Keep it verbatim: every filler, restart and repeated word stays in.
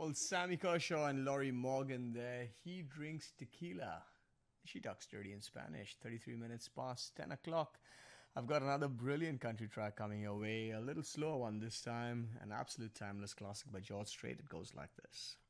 old Sammy Kershaw and Laurie Morgan there. He drinks tequila. She talks dirty in Spanish. thirty-three minutes past ten o'clock. I've got another brilliant country track coming your way. A little slower one this time. An absolute timeless classic by George Strait. It goes like this.